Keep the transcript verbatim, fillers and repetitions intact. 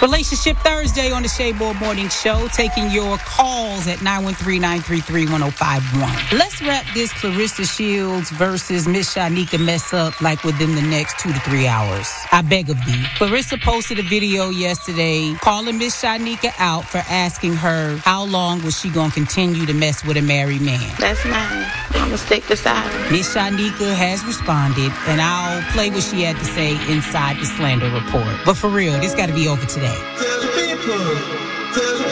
Relationship Thursday on the Shayboard Morning Show, taking your calls at nine one three, nine three three, one oh five one. Let's wrap this Clarissa Shields versus Miss Shanika mess up like within the next two to three hours. I beg of thee. Clarissa posted a video yesterday calling Miss Shanika out for asking her how long was she going to continue to mess with a married man. That's mine. I'm going to stick to silence. Miss Shanika has responded, and I'll play what she had to say inside the Slander Report. But for real, this got to be over today. Tell the people, tell the